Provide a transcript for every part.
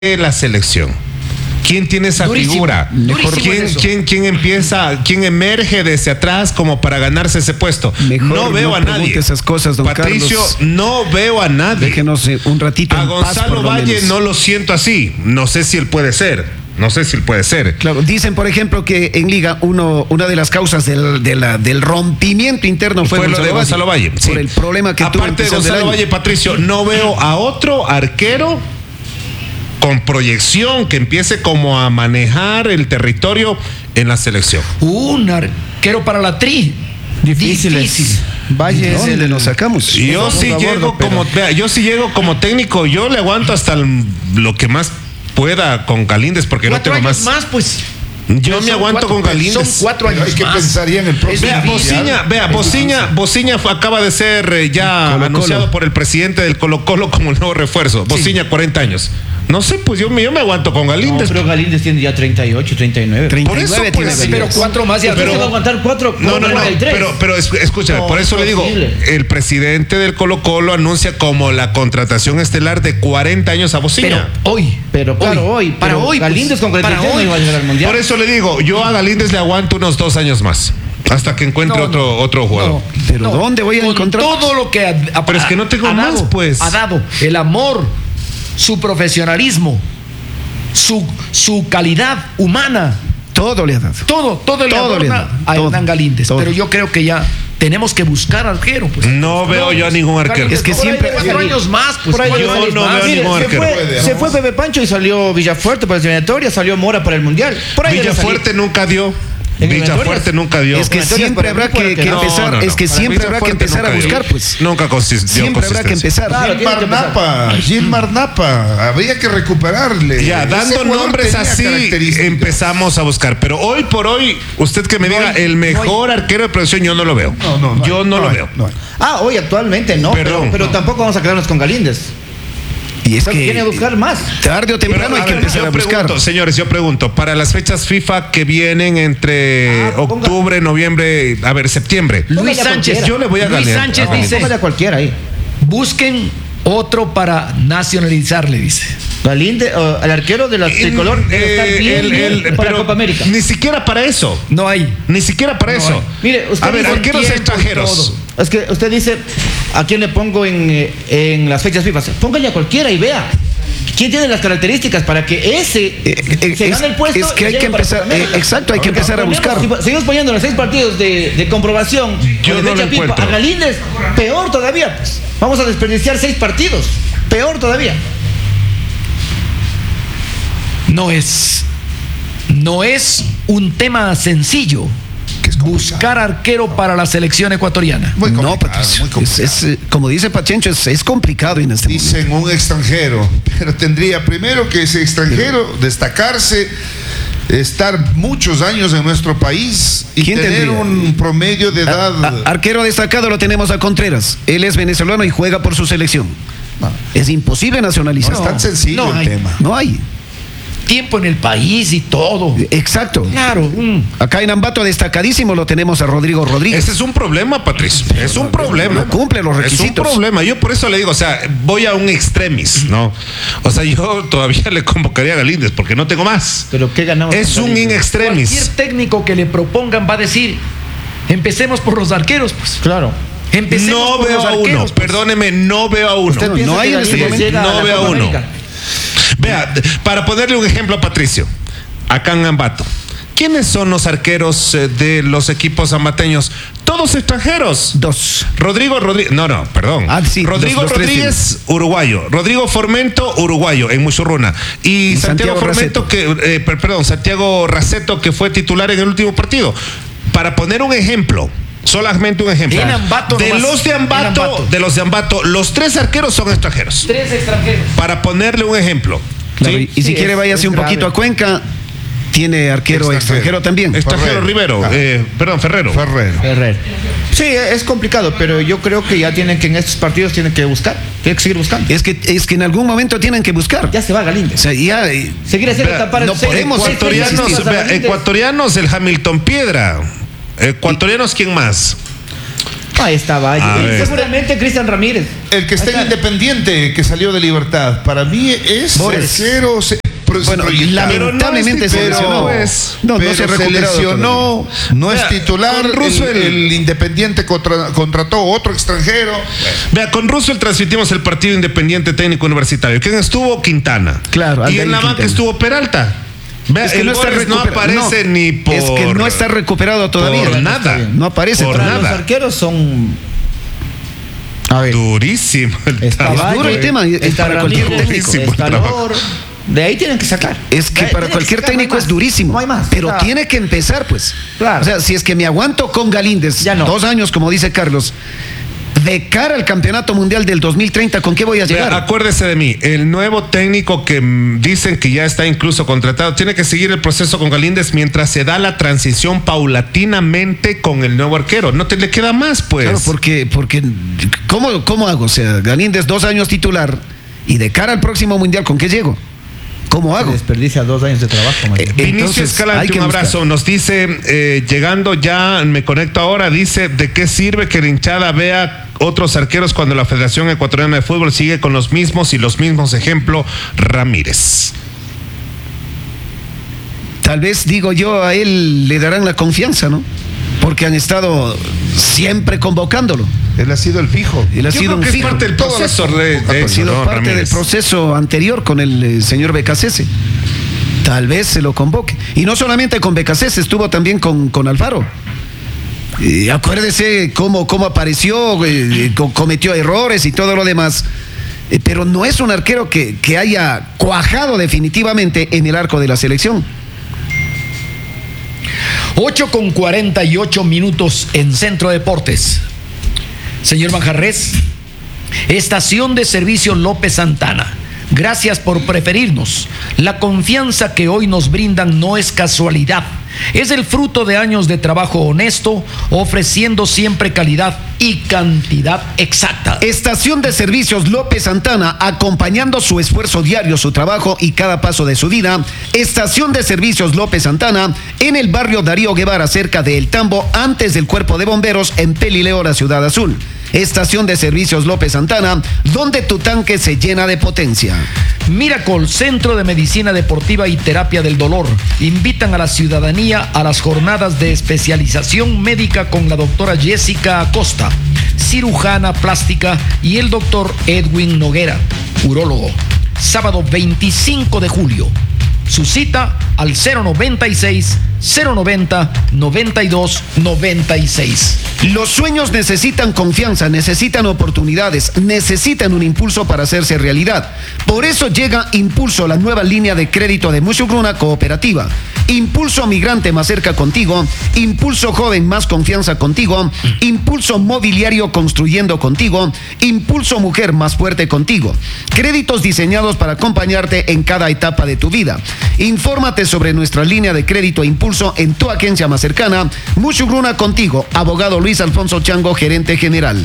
la selección. ¿Quién tiene esa figura? ¿Quién emerge desde atrás como para ganarse ese puesto? No veo a nadie. Esas cosas, don Patricio, Carlos. no veo a nadie. Déjenos un ratito a en Gonzalo paz, Valle no lo siento así. No sé si él puede ser. Claro, dicen, por ejemplo, que en Liga una de las causas del rompimiento interno fue lo de Gonzalo Valle. Por el problema que tuvo. Aparte de Gonzalo Valle, Patricio, no veo a otro arquero con proyección que empiece como a manejar el territorio en la selección. Un arquero para la tri. Difícil. Valle es el de nos sacamos. Yo sí llego como técnico, yo le aguanto hasta lo que más pueda con Galíndez porque no tengo más. Pues. Yo me aguanto con Galíndez. Son 4 años hay que más. pensaría en el próximo. Bociña acaba de ser ya anunciado por el presidente del Colo-Colo como el nuevo refuerzo. Bociña, 40 años. No sé, pues yo me aguanto con Galíndez. No, pero Galíndez tiene ya 38, 39. 39 por eso, tiene Pero 4 más ya. Pero va a aguantar 4. No, pero escúchame, por eso le digo, el presidente del Colo-Colo anuncia como la contratación estelar de 40 años a Bociña. Pero hoy. Para hoy. Galíndez con 43 no iba a llegar al Mundial. Por eso le digo, yo a Galíndez le aguanto unos 2 años más. Hasta que encuentre otro jugador. Pero ¿dónde voy a encontrar? Todo lo que pero es que no tengo más, pues. Ha dado el amor, su profesionalismo, su calidad humana. Todo le ha dado. Todo le adorna a Hernán Galíndez. Todo. Pero yo creo que ya tenemos que buscar arquero. Pues. No veo yo a ningún arquero. Es que siempre 4 años más. Pues, Por ahí yo no veo ningún arquero. Se fue Pepe Pancho y salió Villafuerte para la eliminatoria, salió Mora para el Mundial. Por ahí Villafuerte nunca dio. Villafuerte nunca dio. Es que siempre habrá que empezar. Es que siempre habrá que empezar a buscar, pues. Nunca siempre habrá que empezar. Gilmar Napa, habría que recuperarle. Ya, dando nombres así empezamos a buscar. Pero hoy por hoy, usted que me diga el mejor arquero de profesión, yo no lo veo. Yo no lo veo. Hoy actualmente no. Pero tampoco vamos a quedarnos con Galíndez. Y es que viene a buscar más. Tarde o temprano hay que empezar a buscar. Señores, yo pregunto, para las fechas FIFA que vienen entre octubre, noviembre, septiembre. Luis Sánchez, yo le voy a ganar. Luis Sánchez dice, póngale a cualquiera ahí. Busquen otro para nacionalizarle, dice. Galíndez, el arquero de la tricolor debe estar bien para Copa América. Ni siquiera para eso. No hay. Ni siquiera para eso. Mire, usted arqueros extranjeros. Es que usted dice, ¿a quién le pongo en las fechas FIFA? Póngale a cualquiera y vea. ¿Quién tiene las características para que ese se gane el puesto? Es que hay que empezar, hay que empezar a buscar. Si seguimos poniendo los 6 partidos de comprobación, yo no lo encuentro. A Galíndez, peor todavía. Pues. Vamos a desperdiciar 6 partidos. Peor todavía. No es un tema sencillo buscar arquero para la selección ecuatoriana. Muy complicado, Patricio, muy complicado. como dice Pachencho, es complicado en este momento. Dicen un extranjero, pero tendría primero que ese extranjero destacarse, estar muchos años en nuestro país y tener un promedio de edad. Arquero destacado lo tenemos a Contreras. Él es venezolano y juega por su selección. Es imposible nacionalizar. No es tan sencillo el tema. No hay tiempo en el país y todo. Exacto. Claro. Acá en Ambato destacadísimo lo tenemos a Rodrigo Rodríguez. Ese es un problema, Patricio. Es un problema. No cumple los requisitos. Es un problema. Yo por eso le digo, voy a un extremis, ¿no? Yo todavía le convocaría a Galíndez porque no tengo más. Pero ¿qué ganamos? Es un in extremis. Cualquier técnico que le propongan va a decir, empecemos por los arqueros, pues. Claro. Empecemos no por veo los a arqueros, uno. Pues. Perdóneme, no veo a uno. No hay en este momento. No veo a uno. Vea, para ponerle un ejemplo a Patricio, acá en Ambato, ¿quiénes son los arqueros de los equipos ambateños? Todos extranjeros. 2. Rodrigo Rodríguez, perdón. Sí, Rodrigo los Rodríguez, uruguayo. Rodrigo Formento, uruguayo, en Muchurruna. Y Santiago Formento, Santiago Raceto, que fue titular en el último partido. Para poner un ejemplo. Solamente un ejemplo. De los de Ambato, los 3 arqueros son extranjeros. 3 extranjeros. Para ponerle un ejemplo. Claro, ¿sí? Y si quiere váyase un poquito a Cuenca, tiene arquero extranjero también. Extranjero Rivero, Ferrero. Sí, es complicado, pero yo creo que ya tienen que en estos partidos tienen que seguir buscando. Es que en algún momento tienen que buscar. Ya se va Galíndez. O sea, ya seguir haciendo tapar no el podemos ecuatorianos, el Hamilton Piedra. Ecuatorianos, ¿quién más? Ahí estaba. Seguramente Cristian Ramírez. El que está en Independiente, que salió de Libertad, para mí es tercero. Bueno, lamentablemente se lesionó. No se lesionó, no es titular. El Independiente contrató otro extranjero. Vea, con Roosevelt transmitimos el partido Independiente Técnico Universitario. ¿Quién estuvo? Quintana. Claro. Y en la banca estuvo Peralta. Vea, es que no aparece ni por... Es que no está recuperado todavía. Por nada. No aparece por nada. Los arqueros son... Durísimo. Es duro el tema. Es para cualquier técnico. De ahí tienen que sacar. Es que para cualquier técnico es durísimo. No hay más. Pero tiene que empezar, pues. Claro. O sea, si es que me aguanto con Galíndez, ya no. 2 años, como dice Carlos, de cara al Campeonato Mundial del 2030, ¿con qué voy a llegar? Acuérdese de mí, el nuevo técnico que dicen que ya está incluso contratado, tiene que seguir el proceso con Galíndez mientras se da la transición paulatinamente con el nuevo arquero. No te le queda más, pues. Claro, porque ¿cómo hago? O sea, Galíndez 2 años titular y de cara al próximo Mundial, ¿con qué llego? ¿Cómo hago? Desperdicia 2 años de trabajo. Vinicio Escalante, un abrazo. Nos dice, llegando ya, me conecto ahora, dice, ¿de qué sirve que la hinchada vea otros arqueros cuando la Federación Ecuatoriana de Fútbol sigue con los mismos ejemplo, Ramírez? Tal vez, digo yo, a él le darán la confianza, ¿no? Porque han estado siempre convocándolo. Él ha sido el fijo. Él ha sido un fijo. Es parte del proceso. Ha sido parte del proceso anterior con el señor Becasese. Tal vez se lo convoque. Y no solamente con Becasese, estuvo también con Alfaro. Acuérdese cómo apareció, cometió errores y todo lo demás. Pero no es un arquero que haya cuajado definitivamente en el arco de la selección. 8:48 en Centro Deportes. Señor Manjarres, Estación de Servicio López Santana. Gracias por preferirnos. La confianza que hoy nos brindan no es casualidad. Es el fruto de años de trabajo honesto, ofreciendo siempre calidad y cantidad exacta. Estación de Servicios López Santana, acompañando su esfuerzo diario, su trabajo y cada paso de su vida. Estación de Servicios López Santana, en el barrio Darío Guevara, cerca de El Tambo, antes del Cuerpo de Bomberos, en Pelileo, la Ciudad Azul. Estación de Servicios López Santana, donde tu tanque se llena de potencia. Miracle, Centro de Medicina Deportiva y Terapia del Dolor, invitan a la ciudadanía a las jornadas de especialización médica con la doctora Jessica Acosta, cirujana plástica, y el doctor Edwin Noguera, urólogo. Sábado 25 de julio. Su cita al 096-090-9296. Los sueños necesitan confianza, necesitan oportunidades, necesitan un impulso para hacerse realidad. Por eso llega Impulso, la nueva línea de crédito de Mushugruna Cooperativa. Impulso Migrante, más cerca contigo. Impulso Joven, más confianza contigo. Impulso Mobiliario, construyendo contigo. Impulso Mujer, más fuerte contigo. Créditos diseñados para acompañarte en cada etapa de tu vida. Infórmate sobre nuestra línea de crédito Impulso en tu agencia más cercana. Mushugruna contigo. Abogado Luis Alfonso Chango, gerente general.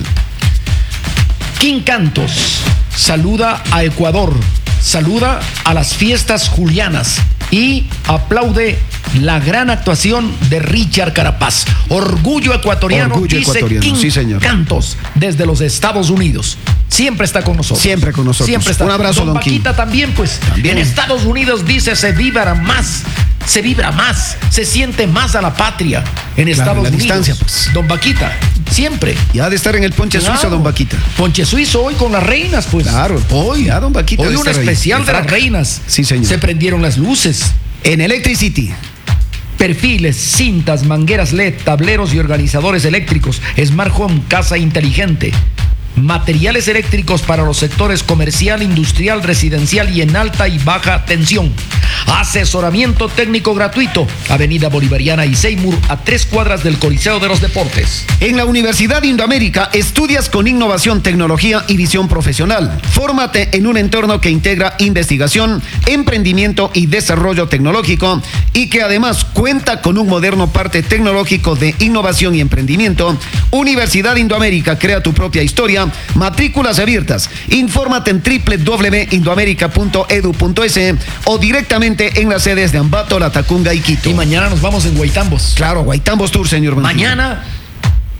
Quincantos saluda a Ecuador, saluda a las fiestas julianas y aplaude la gran actuación de Richard Carapaz. Orgullo ecuatoriano, Orgullo dice ecuatoriano, sí, señor. Quincantos, desde los Estados Unidos. Siempre está con nosotros. Siempre con nosotros. Siempre está. Un abrazo, don Paquita, también, pues. También. En Estados Unidos dice, se vibra más, se siente más a la patria. En Estados Unidos. Distancia, pues. Don Paquita, siempre. Ya ha de estar en el ponche suizo, don Vaquita. Ponche suizo hoy con las reinas, pues. Claro. Hoy, ya, don Vaquita. Hoy un especial de las reinas. Sí, señor. Se prendieron las luces. En Electricity. Perfiles, cintas, mangueras LED, tableros y organizadores eléctricos, Smart Home, casa inteligente. Materiales eléctricos para los sectores comercial, industrial, residencial y en alta y baja tensión. Asesoramiento técnico gratuito. Avenida Bolivariana y Seymour, a 3 cuadras del Coliseo de los Deportes. En la Universidad Indoamérica estudias con innovación, tecnología y visión profesional. Fórmate en un entorno que integra investigación, emprendimiento y desarrollo tecnológico, y que además cuenta con un moderno parque tecnológico de innovación y emprendimiento. Universidad Indoamérica, crea tu propia historia. Matrículas abiertas. Infórmate en www.indoamerica.edu.es o directamente en las sedes de Ambato, La Tacunga y Quito. Y mañana nos vamos en Guaitambos. Claro, Guaitambos Tour, señor. Mañana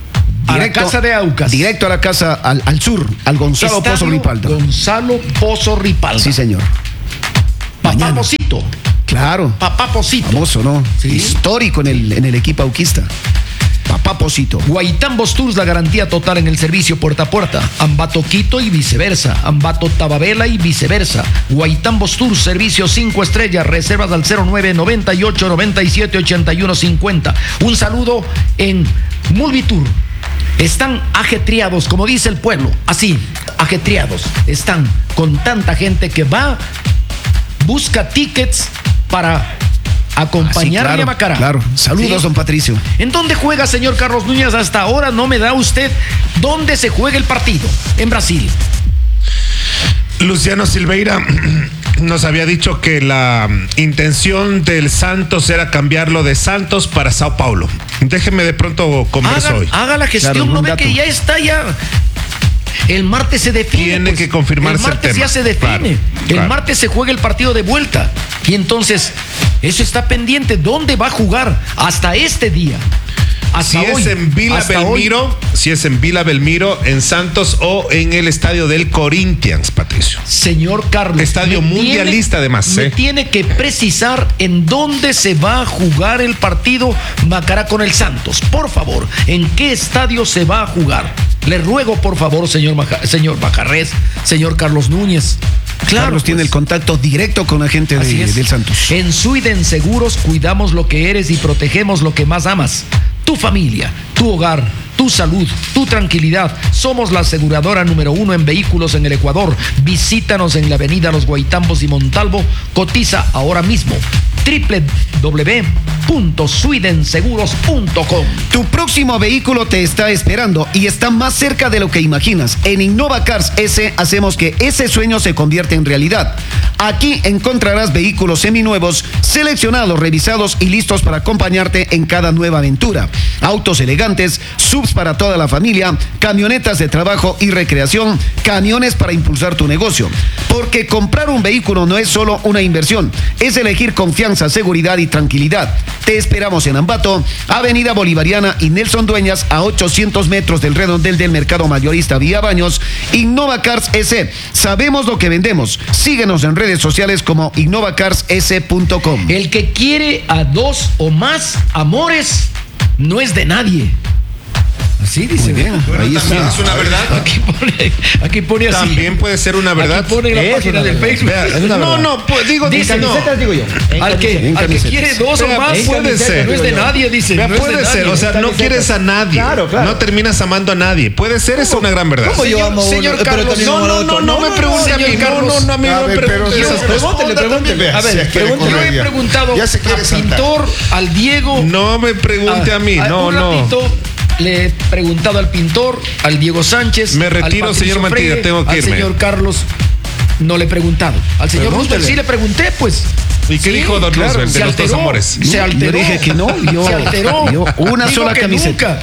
a la casa de Aucas. Directo a la casa, al sur, al Gonzalo Estadio Pozo Ripalda. Gonzalo Pozo Ripalda. Sí, señor. Papá Pocito. Claro. Papá Pocito. Famoso, ¿no? Sí. Histórico en el equipo auquista. Papá Pocito. Guaitambos Tours, la garantía total en el servicio puerta a puerta. Ambato Quito y viceversa. Ambato Tababela y viceversa. Guaitambos Tours, servicio 5 estrellas. Reservas al 0998 97 81 50. Un saludo en Mulvitur. Están ajetreados, como dice el pueblo. Así, ajetreados. Están con tanta gente que va, busca tickets para acompañarle claro, a Macará. Claro. Saludos, don Patricio. ¿En dónde juega, señor Carlos Núñez? Hasta ahora no me da usted dónde se juega el partido. En Brasil. Luciano Silveira nos había dicho que la intención del Santos era cambiarlo de Santos para Sao Paulo. Déjeme de pronto conversar hoy. Haga la gestión, Claro, no ve dato. que ya está ya. El martes se define. Tiene que confirmarse el martes el tema. ya se define. Claro. El martes se juega el partido de vuelta. Y entonces, eso está pendiente. ¿Dónde va a jugar? Hasta este día. Hasta Si hoy. es en Vila Hasta Belmiro, hoy. si es en Vila Belmiro, en Santos o en el estadio del Corinthians, Patricio. Señor Carlos. Estadio me mundialista, además, Me tiene que precisar en dónde se va a jugar el partido Macará con el Santos. Por favor, ¿en qué estadio se va a jugar? Le ruego, por favor, señor Bajarrés, señor Carlos Núñez. Claro, Carlos tiene el contacto directo con la gente así es. del Santos. En Suiden Seguros cuidamos lo que eres y protegemos lo que más amas. Tu familia, tu hogar, tu salud, tu tranquilidad. Somos la aseguradora número 1 en vehículos en el Ecuador. Visítanos en la avenida Los Guaitambos y Montalvo. Cotiza ahora mismo. www.suidenseguros.com. Tu próximo vehículo te está esperando y está más cerca de lo que imaginas. En Innova Cars S hacemos que ese sueño se convierta en realidad. Aquí encontrarás vehículos seminuevos, seleccionados, revisados y listos para acompañarte en cada nueva aventura. Autos elegantes, subs para toda la familia, camionetas de trabajo y recreación, camiones para impulsar tu negocio. Porque comprar un vehículo no es solo una inversión, es elegir confianza, seguridad y tranquilidad. Te esperamos en Ambato, Avenida Bolivariana y Nelson Dueñas, a 800 metros del redondel del Mercado Mayorista Vía Baños. Innova Cars S. Sabemos lo que vendemos. Síguenos en redes sociales como innovacarss.com. El que quiere a dos o más amores no es de nadie. Así dice. Muy bien, ahí También está. es una verdad. Aquí pone así. También puede ser una verdad. Aquí pone en la Es página una del verdad. Facebook. Vea, no, pues, digo, Dice, no. Camisetas, digo yo. Al que quiere dos o Vea, más puede ser. no es de nadie, dice. Vea, no es de puede ser, nadie. o sea, no quieres a nadie. Claro, claro. No terminas amando a nadie. Puede ser, es una gran verdad. ¿Cómo yo amo a uno, señor pero Carlos, también amo al otro? No me pregunte a mí. señor Carlos. No, a mí A no me ver, pero pregunte esas cosas. Pregúntele. A ver, yo he preguntado Ya se quiere al saltar. pintor, al Diego. No me pregunte a mí. Un No. ratito le he preguntado al pintor, al Diego Sánchez. Me retiro, al señor Patricio Mantilla, Freire, tengo que al irme. señor Carlos. No le he preguntado. Al señor Roosevelt sí le pregunté, pues. ¿Y qué dijo don Roosevelt de los dos amores? Se alteró. Yo dije que no, se alteró. yo una Dijo sola que camiseta.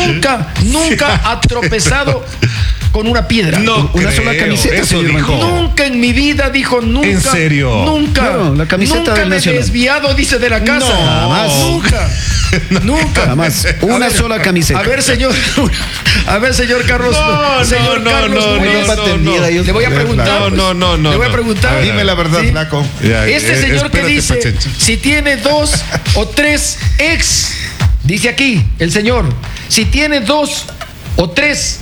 Nunca ha tropezado con una piedra. No, Una creo, sola camiseta, eso señor dijo. Nunca en mi vida, dijo, nunca. ¿En serio? Nunca. Claro, la camiseta nunca del me he Nacional. desviado, dice, de la casa. No, jamás. Nunca. Nunca. Jamás. Una sola camiseta. A ver, señor Carlos. No, señor no, Carlos no, Núñez, no. Le voy a preguntar. No. Le voy a preguntar. Dime la verdad, Sí. flaco. Ya, Este señor que espérate, dice, Pachencho. si tiene 2 o 3 ex, dice aquí el señor, si tiene 2 o 3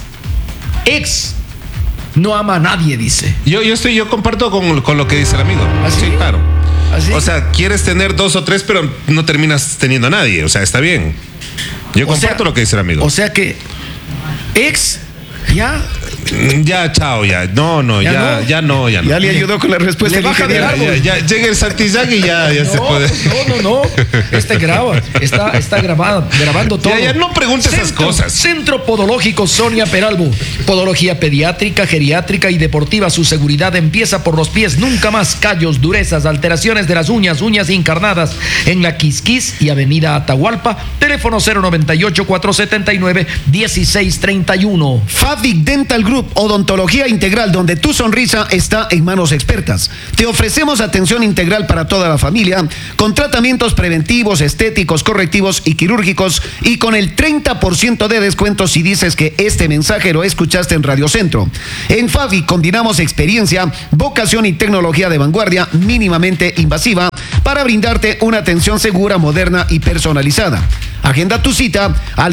ex, no ama a nadie, dice. Yo comparto con lo que dice el amigo. ¿Ah, sí? Sí, claro. ¿Así? O sea, quieres tener 2 o 3, pero no terminas teniendo a nadie. O sea, está bien. Yo comparto lo que dice el amigo. O sea que ex, ya. Ya, chao, ya. No, Ya ya no. no. Ya le ayudó con la respuesta. Le que baja quería. del árbol. Ya llega el Santillán y ya se puede. No. Este graba. Está grabando todo. Ya, no preguntes esas cosas. Centro Podológico Sonia Peralbo. Podología pediátrica, geriátrica y deportiva. Su seguridad empieza por los pies. Nunca más callos, durezas, alteraciones de las uñas encarnadas. En la Quisquis y Avenida Atahualpa. Teléfono 098-479-1631. Fabic Dental Group Group, odontología integral, donde tu sonrisa está en manos expertas. Te ofrecemos atención integral para toda la familia, con tratamientos preventivos, estéticos, correctivos y quirúrgicos, y con el 30% de descuento si dices que este mensaje lo escuchaste en Radio Centro. En Favi combinamos experiencia, vocación y tecnología de vanguardia mínimamente invasiva para brindarte una atención segura, moderna y personalizada. Agenda tu cita al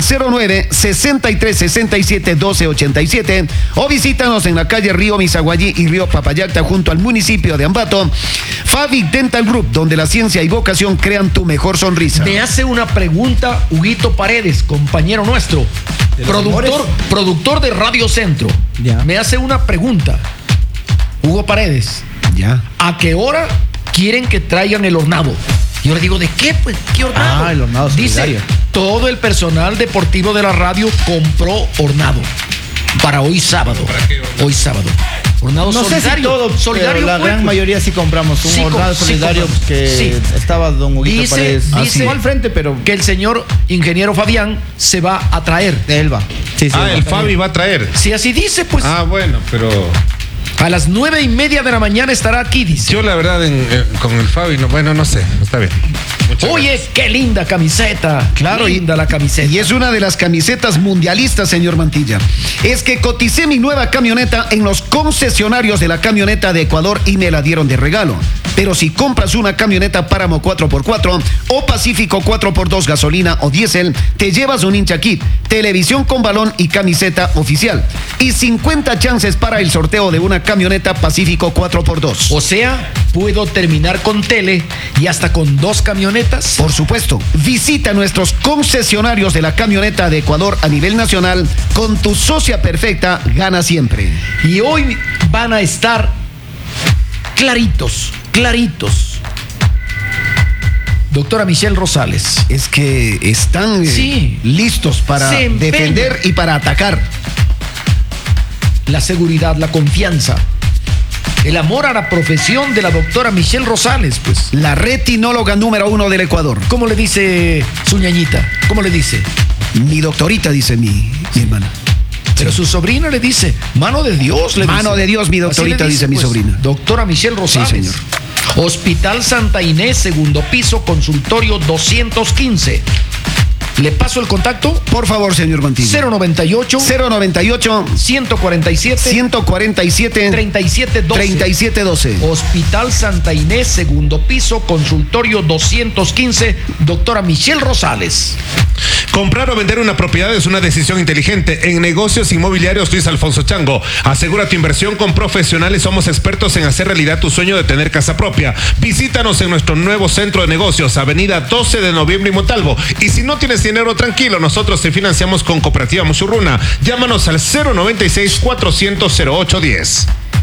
09-6367-1287 o visítanos en la calle Río Misaguallí y Río Papayacta junto al municipio de Ambato. Favi Dental Group, donde la ciencia y vocación crean tu mejor sonrisa. Me hace una pregunta Huguito Paredes, compañero nuestro, productor de Radio Centro. Ya. Me hace una pregunta, Hugo Paredes. Ya. ¿A qué hora quieren que traigan el hornado? Yo le digo, ¿de qué? Pues, ¿qué hornado? Ah, el hornado solidario. Dice, todo el personal deportivo de la radio compró hornado para hoy sábado. Hoy sábado. Hornado No solidario. sé si todo, solidario pero la fue, gran pues. mayoría sí compramos un Sí, hornado sí solidario compramos. que Sí. estaba don Huguito Paredes. Dice No al frente, pero que el señor ingeniero Fabián se va a traer. él va. Sí, sí, El Fabi va a traer. Si así dice, pues Bueno, pero a las 9:30 de la mañana estará aquí, dice. yo la verdad con el Fabi, no sé, está bien. Muchas Oye, gracias. qué linda camiseta. Claro, linda la camiseta. Y es una de las camisetas mundialistas, señor Mantilla. Es que coticé mi nueva camioneta en los concesionarios de la camioneta de Ecuador y me la dieron de regalo. Pero si compras una camioneta Páramo 4x4 o Pacífico 4x2 gasolina o diésel, te llevas un hincha kit, televisión con balón y camiseta oficial. Y 50 chances para el sorteo de una camioneta Pacífico 4x2. O sea, puedo terminar con tele y hasta con 2 camionetas. Por supuesto, visita nuestros concesionarios de la camioneta de Ecuador a nivel nacional. Con tu socia perfecta, gana siempre. Y hoy van a estar claritos. Doctora Michelle Rosales. Es que están Sí. listos para Se empeñan. defender y para atacar. La seguridad, la confianza, el amor a la profesión de la doctora Michelle Rosales, pues. La retinóloga número 1 del Ecuador. ¿Cómo le dice su ñañita? ¿Cómo le dice? Mi doctorita, dice mi hermana. Pero su sobrina le dice, mano de Dios, le Mano dice. de Dios, mi doctorita, Así le dice mi sobrina. Doctora Michelle Rosales. Sí, señor. Hospital Santa Inés, segundo piso, consultorio 215. ¿Le paso el contacto? Por favor, señor Mantilla. 098 098 147 147 3712. 3712. Hospital Santa Inés, segundo piso, consultorio 215, doctora Michelle Rosales. Comprar o vender una propiedad es una decisión inteligente. En negocios inmobiliarios, Luis Alfonso Chango. Asegura tu inversión con profesionales. Somos expertos en hacer realidad tu sueño de tener casa propia. Visítanos en nuestro nuevo centro de negocios, Avenida 12 de Noviembre y Montalvo. Y si no tienes dinero, tranquilo, nosotros te financiamos con Cooperativa Musurruna. Llámanos al 096-400-0810.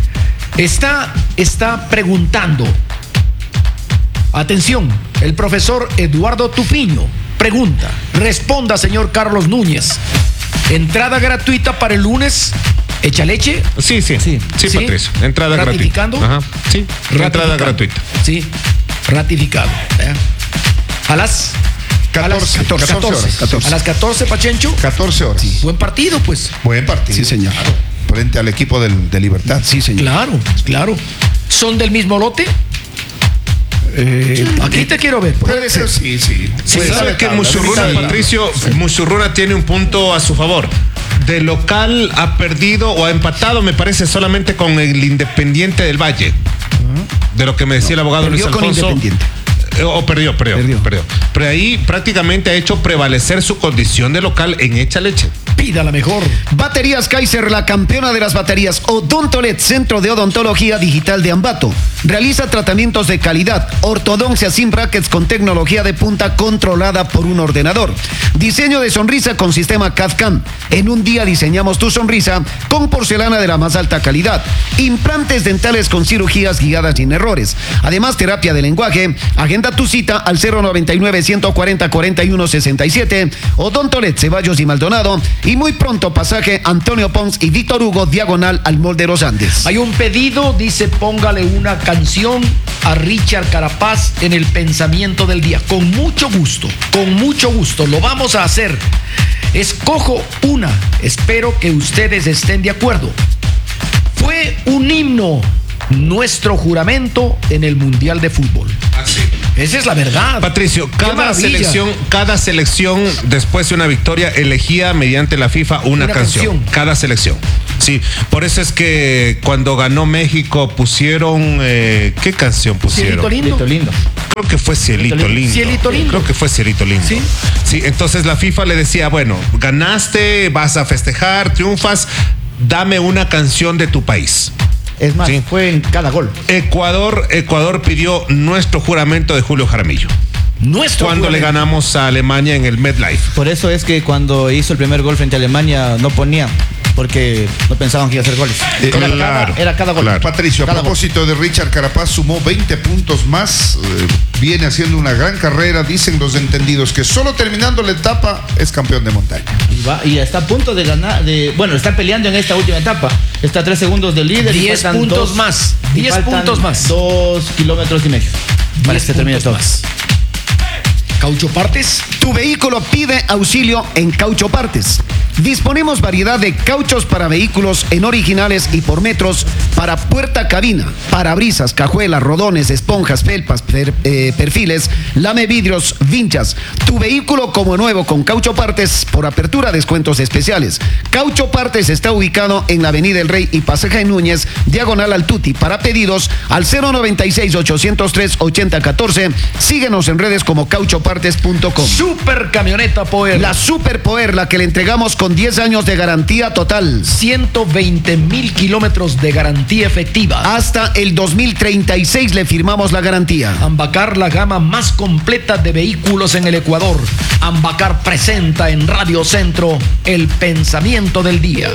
Está preguntando. Atención, el profesor Eduardo Tupiño pregunta. Responda, señor Carlos Núñez. ¿Entrada gratuita para el lunes? ¿Echa leche? Sí, Patricio. Entrada ¿Ratificando? gratuita. Ajá. Sí, entrada gratuita. Sí, ratificado. A las 14 horas. A las 14, Pachencho. 14 horas. Buen partido, pues. Buen partido. Sí, señor. Frente al equipo de Libertad. Sí, señor. Claro. ¿Son del mismo lote? Aquí te quiero ver. Puede ser, sí. Pues sabe que Musurruna, Patricio, Musurruna tiene un punto a su favor. De local ha perdido o ha empatado, me parece, solamente con el Independiente del Valle. De lo que me decía el abogado Luis Perdió con Alfonso. Independiente. Perdió. Pero ahí prácticamente ha hecho prevalecer su condición de local en hecha leche. Pida la mejor. Baterías Kaiser, la campeona de las baterías. Odontolet, Centro de Odontología Digital de Ambato. Realiza tratamientos de calidad, ortodoncia sin brackets con tecnología de punta controlada por un ordenador. Diseño de sonrisa con sistema CAD-CAM. En un día diseñamos tu sonrisa con porcelana de la más alta calidad. Implantes dentales con cirugías guiadas sin errores. Además, terapia de lenguaje. Agenda tu cita al 099-140-4167. Odontolet, Ceballos y Maldonado. Y muy pronto pasaje Antonio Pons y Víctor Hugo, diagonal al Mall de los Andes. Hay un pedido, dice póngale una canción a Richard Carapaz en el pensamiento del día. Con mucho gusto, lo vamos a hacer. Escojo una. Espero que ustedes estén de acuerdo. Fue un himno nuestro juramento en el Mundial de Fútbol. Así. Esa es la verdad. Patricio, cada selección después de una victoria elegía mediante la FIFA una canción. Cada selección. Sí, por eso es que cuando ganó México pusieron... ¿qué canción pusieron? Cielito lindo. Creo que fue Cielito Lindo. Cielito Lindo. Creo que fue Cielito Lindo. Sí. Sí, entonces la FIFA le decía, bueno, ganaste, vas a festejar, triunfas, dame una canción de tu país. Es más, fue en cada gol. Ecuador pidió nuestro juramento de Julio Jaramillo. Cuando le ganamos a Alemania en el MetLife. Por eso es que cuando hizo el primer gol frente a Alemania no ponía, porque no pensaban que iba a hacer goles. Era cada gol. Claro. Patricio, a propósito de Richard Carapaz, sumó 20 puntos más, viene haciendo una gran carrera, dicen los entendidos que solo terminando la etapa es campeón de montaña. Y está a punto de ganar, está peleando en esta última etapa, está a 3 segundos del líder. 10 puntos más. 10 puntos más. 2 kilómetros y medio. Para que termine todo. Caucho Partes. Tu vehículo pide auxilio en Caucho Partes. Disponemos variedad de cauchos para vehículos en originales y por metros para puerta cabina, parabrisas, cajuelas, rodones, esponjas, felpas, perfiles, lame vidrios, vinchas. Tu vehículo como nuevo con Caucho Partes por apertura, descuentos especiales. Caucho Partes está ubicado en la Avenida El Rey y Pasaje Núñez, diagonal al Tuti. Para pedidos al 096-803-8014. Síguenos en redes como cauchopartes.com. Super camioneta Power. La Super Power, la que le entregamos con 10 años de garantía total. 120,000 kilómetros de garantía efectiva. Hasta el 2036 le firmamos la garantía. Ambacar, la gama más completa de vehículos en el Ecuador. Ambacar presenta en Radio Centro el pensamiento del día.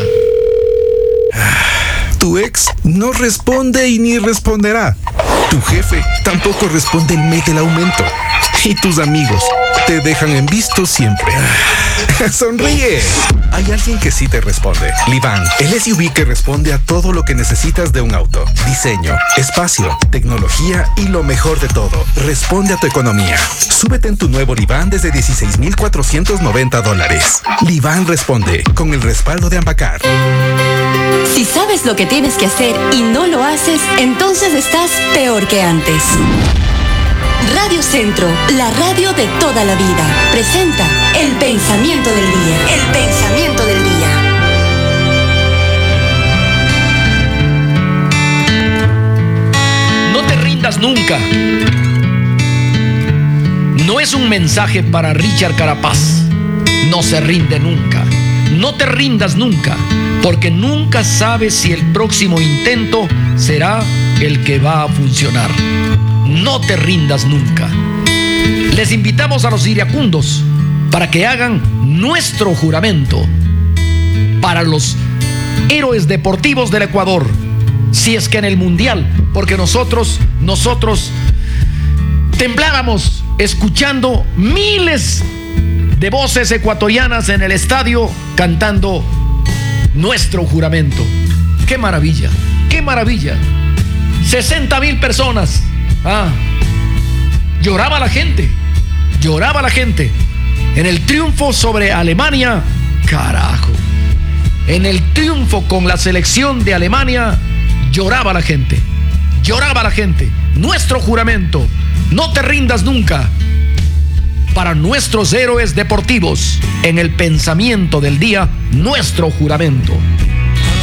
Tu ex no responde y ni responderá. Tu jefe tampoco responde el mes del aumento. Y tus amigos te dejan en visto siempre. Sonríe. Hay alguien que sí te responde. Livan, el SUV que responde a todo lo que necesitas de un auto. Diseño, espacio, tecnología y lo mejor de todo. Responde a tu economía. Súbete en tu nuevo Livan desde $16,490. Livan responde con el respaldo de Ambacar. Si sabes lo que tienes que hacer y no lo haces, entonces estás peor que antes. Radio Centro, la radio de toda la vida, presenta el pensamiento del día. El pensamiento del día. No te rindas nunca. No es un mensaje para Richard Carapaz. No se rinde nunca. No te rindas nunca, porque nunca sabes si el próximo intento será el que va a funcionar. No te rindas nunca. Les invitamos a los iracundos para que hagan nuestro juramento para los héroes deportivos del Ecuador. Si es que en el Mundial, porque nosotros temblábamos escuchando miles de voces ecuatorianas en el estadio cantando nuestro juramento. ¡Qué maravilla! ¡Qué maravilla! 60,000 personas. Lloraba la gente en el triunfo sobre Alemania. Carajo, en el triunfo con la selección de Alemania lloraba la gente. Nuestro juramento, no te rindas nunca, para nuestros héroes deportivos en el pensamiento del día, nuestro juramento.